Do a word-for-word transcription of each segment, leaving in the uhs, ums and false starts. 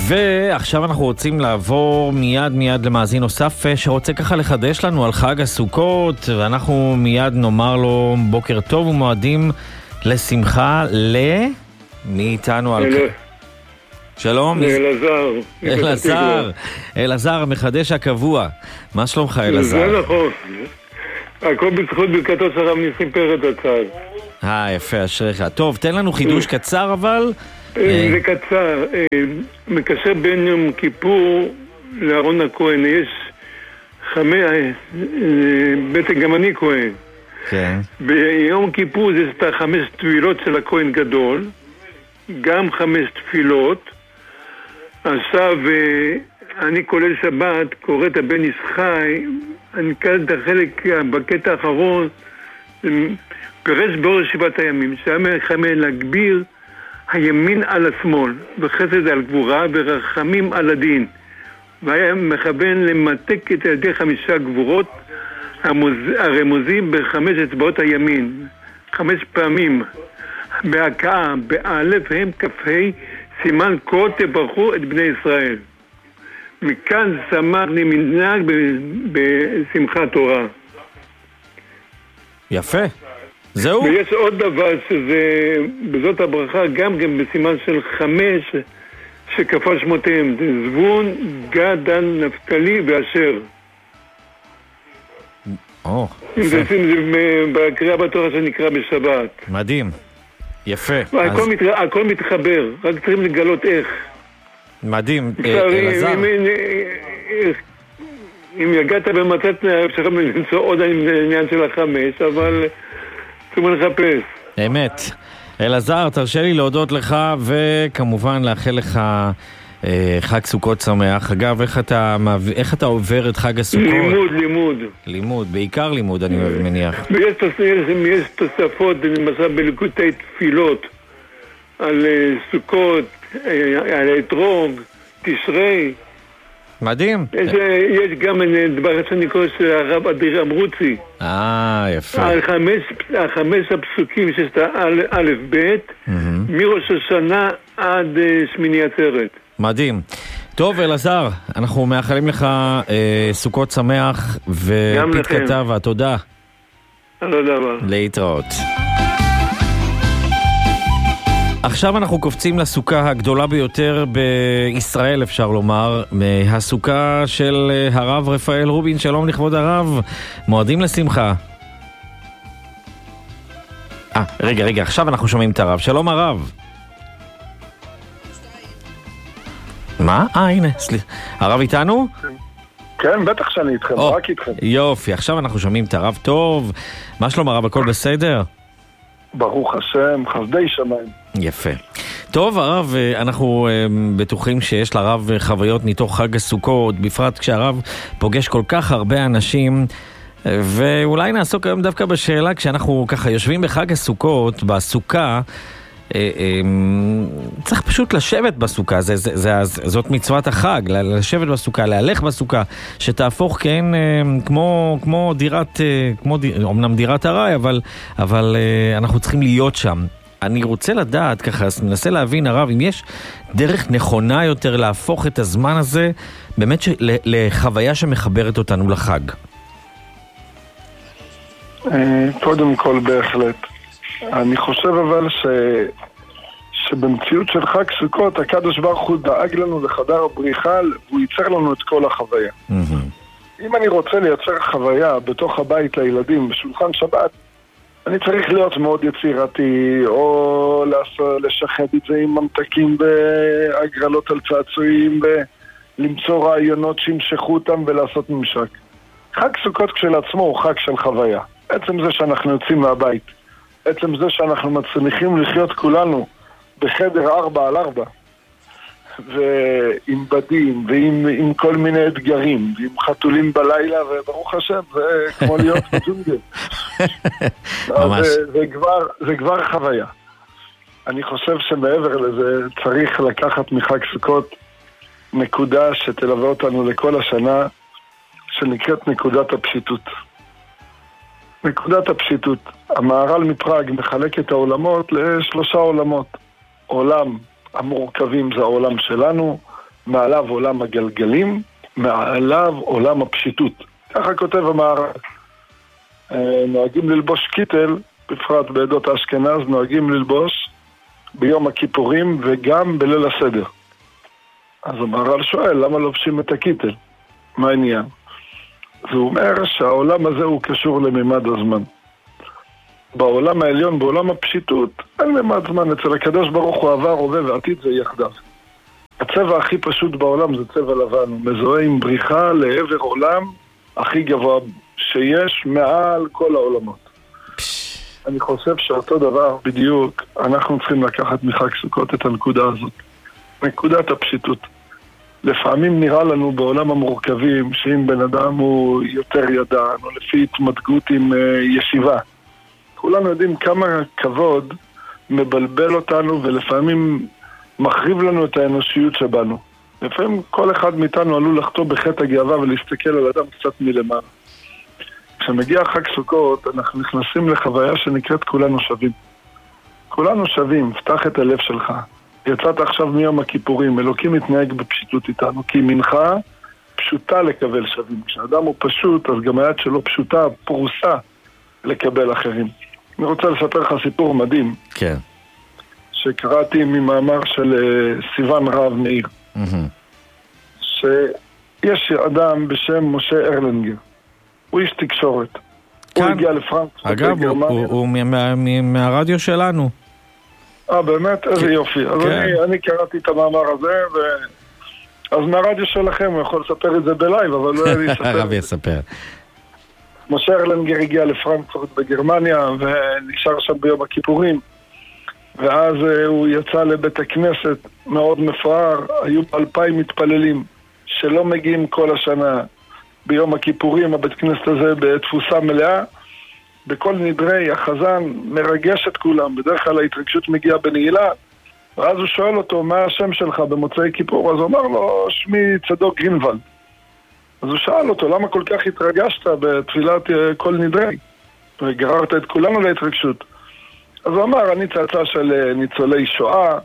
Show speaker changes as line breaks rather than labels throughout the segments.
ועכשיו אנחנו רוצים לעבור מיד מיד למאזין נוסף שרוצה ככה לחדש לנו על חג הסוכות, ואנחנו מיד נאמר לו בוקר טוב ומועדים לשמחה. ל... מי איתנו על... שלום.
אלעזר.
אלעזר. אלעזר, המחדש הקבוע. מה שלומך, אלעזר?
זה נכון. הכל בזכות ברכתו של הרב ניסים פרץ הצד.
אה, יפה, אשריך. טוב, תן לנו חידוש קצר אבל...
זה קצר. מקשר בין יום כיפור לארון הכהן. יש חמש... בטח גם אני כהן.
כן.
ביום כיפור יש את החמש תפילות של הכהן גדול. גם חמש תפילות. עכשיו אני כולל שבת קורא את הבן איש חי, אני קורא את החלק בקטע האחרון, פרש באור שבעת הימים, שהיה מחמל להגביר הימין על השמאל וחסד על גבורה ורחמים על הדין, והיה מכוון למתק את ידי חמישה גבורות הרמוזים בחמש אצבעות הימין, חמש פעמים בהקאה, באלף הם כ"ה סימן כה תברכו את בני ישראל. מכאן שמח למנהג בשמחת תורה.
יפה. זהו.
ויש עוד דבר שזה, בזאת הברכה גם גם בסימן של חמש שכפל שמותיהם. זה זבון, גד, דן, נפתלי ואשר.
או,
יפה. זה בקריאה בתורה שנקרא בשבת.
מדהים. יפה.
הכל, אז... מת... הכל מתחבר, רק צריכים לגלות איך.
מדהים. אלעזר.
אם, אם, אם יגעת במצאת, אפשר למצוא עוד עניין של החמש, אבל צריכים לחפש.
אמת. אלעזר, תרשה לי להודות לך, וכמובן לאחל לך אה, חג סוכות שמח. אגב, איך אתה, איך אתה עובר את חג הסוכות?
לימוד, לימוד.
לימוד, בעיקר לימוד, אני מניח.
ויש יש תוספות, למשל בליקוטי תפילות, על סוכות, על אתרוג, תשרי.
מדהים.
יש, יש גם דבר שאני קורא של הרב אדיר אמרוצי.
אה, יפה.
על חמש, החמש הפסוקים שיש את א' ב', מראש השנה עד שמיני עצרת.
מדהים. טוב, אלעזר, אנחנו מאחלים לך אה, סוכות שמח ופית כתבה. תודה.
תודה רבה.
להתראות. עכשיו אנחנו קופצים לסוכה הגדולה ביותר בישראל, אפשר לומר, הסוכה של הרב רפאל רובין. שלום לכבוד הרב, מועדים לשמחה. אה, רגע, רגע, עכשיו אנחנו שומעים את הרב. שלום הרב. מה? אה, הנה, סליחה. הרב איתנו?
כן, בטח שאני איתכם, או, רק איתכם.
יופי, עכשיו אנחנו שומעים את הרב טוב. מה שלום הרב, הכל בסדר?
ברוך השם, חסדי שמיים.
יפה. טוב הרב, אנחנו בטוחים שיש לרב חוויות מתוך חג הסוכות, בפרט כשהרב פוגש כל כך הרבה אנשים, ואולי נעסוק היום דווקא בשאלה, כשאנחנו ככה יושבים בחג הסוכות, בסוכה, צריך פשוט לשבת בסוכה, זה, זה, זה, זאת מצוות החג, לשבת בסוכה, להלך בסוכה, שתהפוך כן כמו, כמו דירת, כמו, אומנם דירת הרי, אבל, אבל אנחנו צריכים להיות שם. אני רוצה לדעת ככה, ננסה להבין הרב, אם יש דרך נכונה יותר להפוך את הזמן הזה באמת של, לחוויה שמחברת אותנו לחג.
קודם כל בהחלט. אני חושב אבל ש... שבמציאות של חג סוכות הקדוש ברוך הוא דאג לנו לחדר הבריחה והוא ייצר לנו את כל החוויה. Mm-hmm. אם אני רוצה לייצר חוויה בתוך הבית לילדים בשולחן שבת, אני צריך להיות מאוד יצירתי, או לשחד את זה עם ממתקים והגרלות על צעצועים ולמצוא רעיונות שימשכו אותם ולעשות ממשק. חג סוכות כשלעצמו הוא חג של חוויה. עצם זה שאנחנו יוצאים מהבית, עצם זה שאנחנו מצליחים לחיות כולנו בחדר ארבע על ארבע, ועם בדים, ועם עם כל מיני אתגרים, ועם חתולים בלילה, וברוך השם, זה כמו להיות בג'ונגל.
ממש.
זה, זה, כבר, זה כבר חוויה. אני חושב שמעבר לזה צריך לקחת מחג סוכות נקודה שתלווה אותנו לכל השנה, שנקראת נקודת הפשיטות. נקודת הפשיטות. המהר"ל מפראג מחלק את העולמות לשלושה עולמות. עולם המורכבים זה העולם שלנו, מעליו עולם הגלגלים, מעליו עולם הפשיטות. ככה כותב המהר"ל. נוהגים ללבוש קיטל, בפרט בעדות האשכנז, נוהגים ללבוש ביום הכיפורים וגם בליל הסדר. אז המהר"ל שואל, למה לובשים את הקיטל? מה העניין? אז הוא אומר שהעולם הזה הוא קשור לממד הזמן. בעולם העליון, בעולם הפשיטות, אין ממד זמן. אצל הקדוש ברוך הוא עבר, הווה ועתיד זה יחדיו. הצבע הכי פשוט בעולם זה צבע לבן. הוא מזוהה עם בריחה לעבר עולם הכי גבוה שיש מעל כל העולמות. אני חושב שאותו דבר בדיוק אנחנו צריכים לקחת מחג סוכות את הנקודה הזאת. נקודת הפשיטות. לפעמים נראה לנו בעולם המורכבים שאם בן אדם הוא יותר ידען או לפי התמדגות עם ישיבה. כולנו יודעים כמה כבוד מבלבל אותנו ולפעמים מחריב לנו את האנושיות שבנו. לפעמים כל אחד מאיתנו עלול לחטוא בחטא הגאווה ולהסתכל על אדם קצת מלמעלה. כשמגיע חג סוכות אנחנו נכנסים לחוויה שנקראת כולנו שווים. כולנו שווים, פתח את הלב שלך. יצאת עכשיו מיום הכיפורים, אלוקים מתנהג בפשיטות איתנו, כי מנחה פשוטה לקבל שווים. כשאדם הוא פשוט, אז גם היד שלו פשוטה, פרוסה לקבל אחרים. אני רוצה לספר לך סיפור מדהים.
כן.
שקראתי ממאמר של סיוון רב מאיר. Mm-hmm. שיש אדם בשם משה ארלנגר. הוא איש תקשורת.
כאן.
הוא הגיע לפרנקפורט.
אגב, הוא, הוא, הוא מה, מה, מהרדיו שלנו.
אה, באמת? איזה כן. יופי. אז כן. אני, אני קראתי את המאמר הזה, ו... אז מהרדיו שלכם הוא יכול לספר את זה בלייב, אבל לא היה לי לספר.
הרב יספר.
משה ארלנגר הגיע לפרנקפורט בגרמניה, ונשאר שם ביום הכיפורים. ואז הוא יצא לבית הכנסת מאוד מפואר, היו אלפיים מתפללים שלא מגיעים כל השנה. ביום הכיפורים הבית כנסת הזה בתפוסה מלאה, בכל נדרי החזן מרגש את כולם, בדרך כלל ההתרגשות מגיעה בנעילה, ואז הוא שואל אותו, מה השם שלך במוצאי כיפור? אז הוא אמר לו, שמי צדוק גרינוולד. אז הוא שאל אותו, למה כל כך התרגשת בתפילת כל נדרי? וגררת את כולנו להתרגשות. אז הוא אמר, אני צאצא של ניצולי שואה,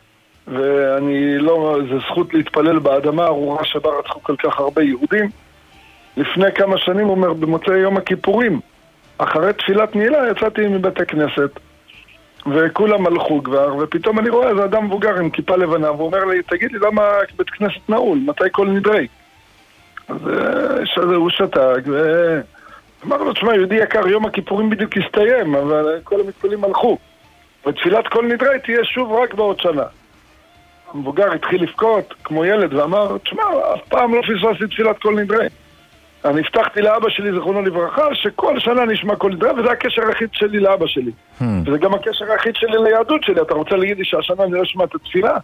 ואני לא, זה זכות להתפלל באדמה הארורה שבה רצחו כל כך הרבה יהודים. לפני כמה שנים, הוא אומר, במוצאי יום הכיפורים, אחרי תפילת נעילה יצאתי מבית הכנסת, וכולם הלכו כבר, ופתאום אני רואה איזה אדם מבוגר עם כיפה לבנה, והוא אומר לי, תגיד לי, למה בית כנסת נעול? מתי כל נדרי? אז שזה הוא שתק, ואמר לו, תשמע, יהודי יקר, יום הכיפורים בדיוק הסתיים, אבל כל המתפללים הלכו. ותפילת כל נדרי תהיה שוב רק בעוד שנה. המבוגר התחיל לבכות כמו ילד, ואמר, תשמע, אף פעם לא פספסתי תפילת כל נדרי. אני הבטחתי לאבא שלי, זכרונו לברכה, שכל שנה נשמע כל נדרי, וזה הקשר היחיד שלי לאבא שלי. Hmm. וזה גם הקשר היחיד שלי ליהדות שלי. אתה רוצה להגיד לי שהשנה אני לא אשמע את התפילה?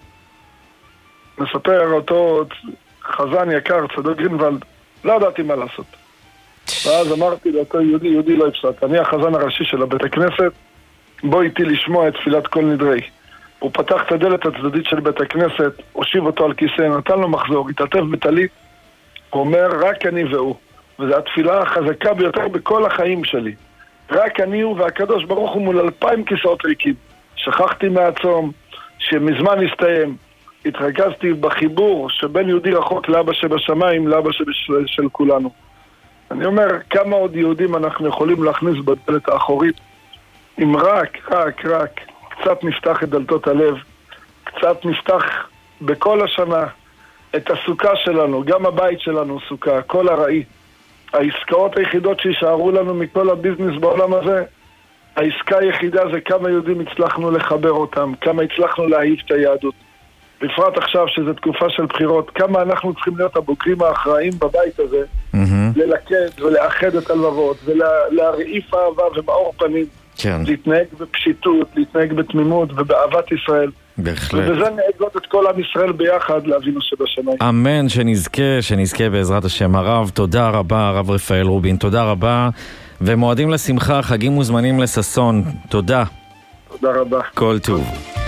מספר אותו חזן יקר, צדוק גרינוולד, לא ידעתי מה לעשות. ואז אמרתי לאותו יהודי, יהודי לא הפסק. אני החזן הראשי של הבית הכנסת, בוא איתי לשמוע את תפילת כל נדרי. הוא פתח את הדלת הצדדית של בית הכנסת, הושיב אותו על כיסא, נתן לו מחזור, התעטף בטלית, הוא אומר, רק אני והוא. וזו התפילה החזקה ביותר בכל החיים שלי. רק אני הוא והקדוש ברוך הוא מול אלפיים כיסאות ריקים. שכחתי מהצום, שמזמן הסתיים. התרכזתי בחיבור שבין יהודי רחוק לאבא שבשמיים, לאבא שבשל של כולנו. אני אומר, כמה עוד יהודים אנחנו יכולים להכניס בדלת האחורית, אם רק, רק, רק, קצת נפתח את דלתות הלב, קצת נפתח בכל השנה את הסוכה שלנו, גם הבית שלנו סוכה, כל הראי. העסקאות היחידות שישארו לנו מכל הביזנס בעולם הזה, העסקה היחידה זה כמה יהודים הצלחנו לחבר אותם, כמה הצלחנו להעיף את היהדות. בפרט עכשיו שזו תקופה של בחירות, כמה אנחנו צריכים להיות הבוגרים האחראים בבית הזה, mm-hmm. ללכד ולאחד את הלבבות, ולהרעיף אהבה ומאור פנים, כן. להתנהג בפשיטות, להתנהג בתמימות ובאהבת ישראל.
בהחלט.
ובזה נעזות את כל עם ישראל ביחד לאבינו שבשמיים.
אמן, שנזכה, שנזכה בעזרת השם. הרב, תודה רבה, הרב רפאל רובין, תודה רבה, ומועדים לשמחה, חגים מוזמנים לששון. תודה.
תודה רבה.
כל טוב.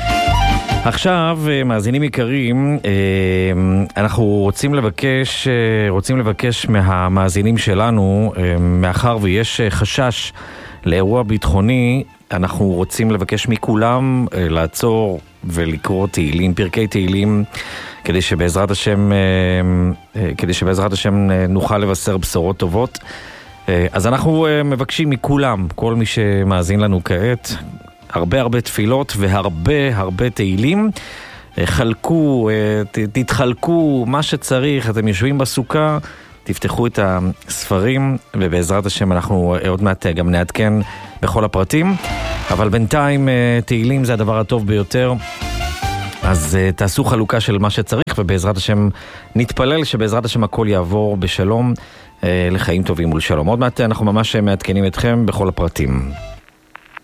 עכשיו, מאזינים יקרים, אנחנו רוצים לבקש, רוצים לבקש מהמאזינים שלנו, מאחר ויש חשש לאירוע ביטחוני, אנחנו רוצים לבקש מכולם לעצור ולקרוא תהילים, פרקי תהילים, כדי שבעזרת השם, כדי שבעזרת השם נוכל לבשר בשורות טובות. אז אנחנו מבקשים מכולם, כל מי שמאזין לנו כעת, הרבה הרבה תפילות והרבה הרבה תהילים. חלקו, תתחלקו, מה שצריך, אתם יושבים בסוכה, תפתחו את הספרים, ובעזרת השם אנחנו עוד מעט גם נעדכן בכל הפרטים. אבל בינתיים תהילים זה הדבר הטוב ביותר. אז תעשו חלוקה של מה שצריך, ובעזרת השם נתפלל שבעזרת השם הכל יעבור בשלום לחיים טובים ולשלום. עוד מעט אנחנו ממש מעדכנים אתכם בכל הפרטים.